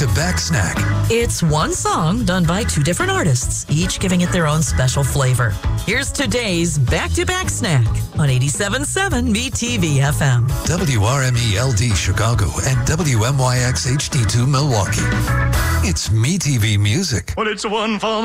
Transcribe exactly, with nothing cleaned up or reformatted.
back-to-back snack. It's one song done by two different artists, each giving it their own special flavor. Here's today's back-to-back snack on eighty-seven point seven B T V F M. W R M E L D Chicago and W M Y X H D two Milwaukee. It's Me T V Music. Well, it's one for